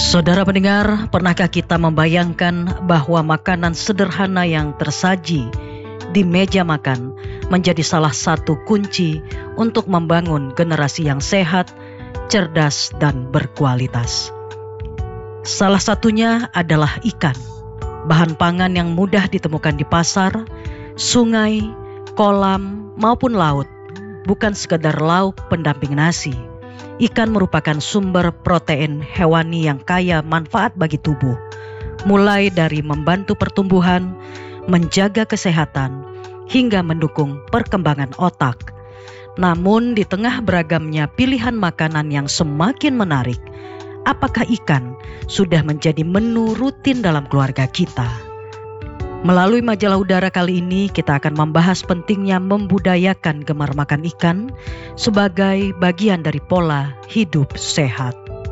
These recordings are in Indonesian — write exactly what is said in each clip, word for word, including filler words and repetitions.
Saudara pendengar, pernahkah kita membayangkan bahwa makanan sederhana yang tersaji di meja makan menjadi salah satu kunci untuk membangun generasi yang sehat, cerdas, dan berkualitas? Salah satunya adalah ikan, bahan pangan yang mudah ditemukan di pasar, sungai, kolam, maupun laut, bukan sekedar lauk pendamping nasi. Ikan merupakan sumber protein hewani yang kaya manfaat bagi tubuh, mulai dari membantu pertumbuhan, menjaga kesehatan, hingga mendukung perkembangan otak. Namun di tengah beragamnya pilihan makanan yang semakin menarik, apakah ikan sudah menjadi menu rutin dalam keluarga kita? Melalui majalah udara kali ini, kita akan membahas pentingnya membudayakan gemar makan ikan sebagai bagian dari pola hidup sehat.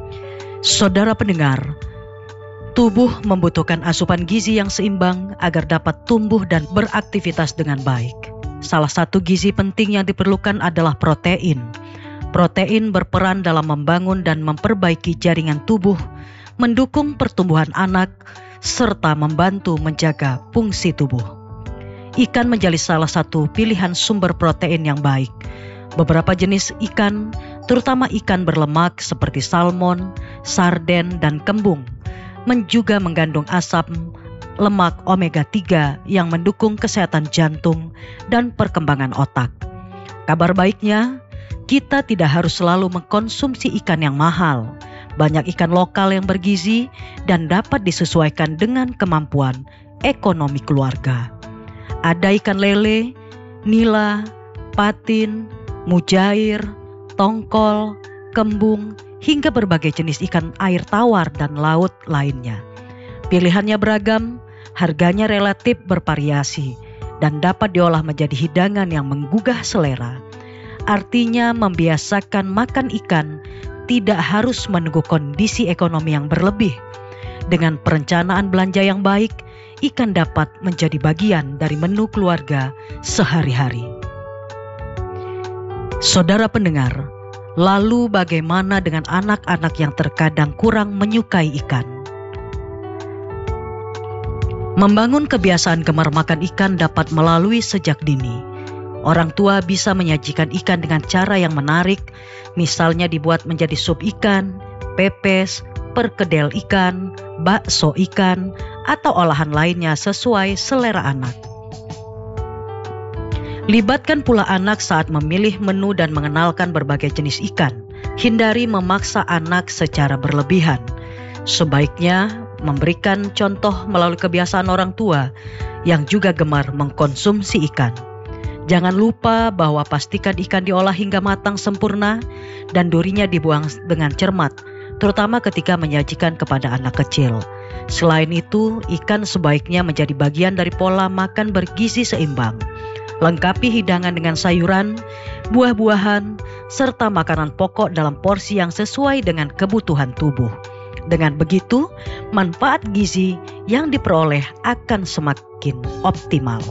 Saudara pendengar, tubuh membutuhkan asupan gizi yang seimbang agar dapat tumbuh dan beraktivitas dengan baik. Salah satu gizi penting yang diperlukan adalah protein. Protein berperan dalam membangun dan memperbaiki jaringan tubuh, mendukung pertumbuhan anak, serta membantu menjaga fungsi tubuh. Ikan menjadi salah satu pilihan sumber protein yang baik. Beberapa jenis ikan, terutama ikan berlemak seperti salmon, sarden, dan kembung, juga mengandung asam lemak omega tiga yang mendukung kesehatan jantung dan perkembangan otak. Kabar baiknya, kita tidak harus selalu mengkonsumsi ikan yang mahal. Banyak ikan lokal yang bergizi dan dapat disesuaikan dengan kemampuan ekonomi keluarga. Ada ikan lele, nila, patin, mujair, tongkol, kembung, hingga berbagai jenis ikan air tawar dan laut lainnya. Pilihannya beragam, harganya relatif bervariasi, dan dapat diolah menjadi hidangan yang menggugah selera. Artinya membiasakan makan ikan tidak harus menunggu kondisi ekonomi yang berlebih. Dengan perencanaan belanja yang baik, ikan dapat menjadi bagian dari menu keluarga sehari-hari. Saudara pendengar, lalu bagaimana dengan anak-anak yang terkadang kurang menyukai ikan? Membangun kebiasaan gemar makan ikan dapat melalui sejak dini. Orang tua bisa menyajikan ikan dengan cara yang menarik, misalnya dibuat menjadi sup ikan, pepes, perkedel ikan, bakso ikan, atau olahan lainnya sesuai selera anak. Libatkan pula anak saat memilih menu dan mengenalkan berbagai jenis ikan. Hindari memaksa anak secara berlebihan. Sebaiknya memberikan contoh melalui kebiasaan orang tua yang juga gemar mengkonsumsi ikan. Jangan lupa bahwa pastikan ikan diolah hingga matang sempurna dan durinya dibuang dengan cermat, terutama ketika menyajikan kepada anak kecil. Selain itu, ikan sebaiknya menjadi bagian dari pola makan bergizi seimbang. Lengkapi hidangan dengan sayuran, buah-buahan, serta makanan pokok dalam porsi yang sesuai dengan kebutuhan tubuh. Dengan begitu, manfaat gizi yang diperoleh akan semakin optimal.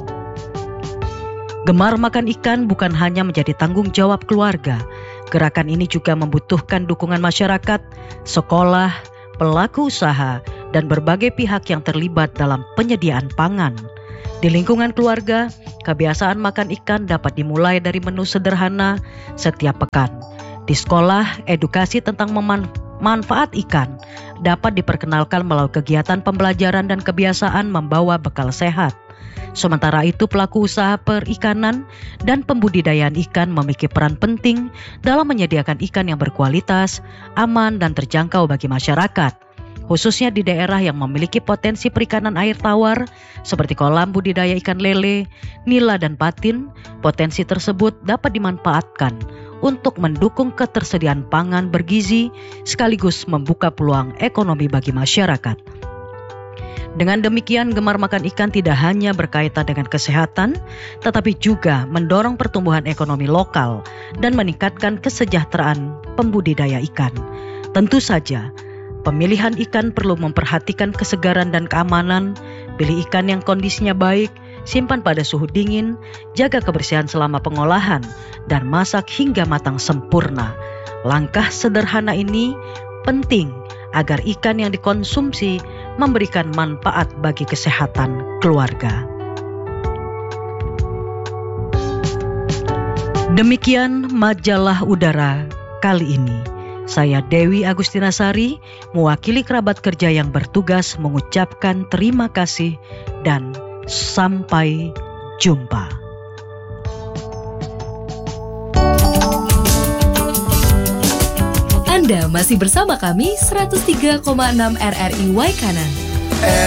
Gemar makan ikan bukan hanya menjadi tanggung jawab keluarga. Gerakan ini juga membutuhkan dukungan masyarakat, sekolah, pelaku usaha, dan berbagai pihak yang terlibat dalam penyediaan pangan. Di lingkungan keluarga, kebiasaan makan ikan dapat dimulai dari menu sederhana setiap pekan. Di sekolah, edukasi tentang manfaat ikan dapat diperkenalkan melalui kegiatan pembelajaran dan kebiasaan membawa bekal sehat. Sementara itu, pelaku usaha perikanan dan pembudidayaan ikan memiliki peran penting dalam menyediakan ikan yang berkualitas, aman, dan terjangkau bagi masyarakat. Khususnya di daerah yang memiliki potensi perikanan air tawar seperti kolam budidaya ikan lele, nila, dan patin, potensi tersebut dapat dimanfaatkan untuk mendukung ketersediaan pangan bergizi sekaligus membuka peluang ekonomi bagi masyarakat. Dengan demikian, gemar makan ikan tidak hanya berkaitan dengan kesehatan, tetapi juga mendorong pertumbuhan ekonomi lokal dan meningkatkan kesejahteraan pembudidaya ikan. Tentu saja, pemilihan ikan perlu memperhatikan kesegaran dan keamanan. Pilih ikan yang kondisinya baik, simpan pada suhu dingin, jaga kebersihan selama pengolahan, dan masak hingga matang sempurna. Langkah sederhana ini penting agar ikan yang dikonsumsi memberikan manfaat bagi kesehatan keluarga. Demikian majalah udara kali ini. Saya Dewi Agustinasari, mewakili kerabat kerja yang bertugas mengucapkan terima kasih dan sampai jumpa. Anda masih bersama kami seratus tiga koma enam R R I Waikanan.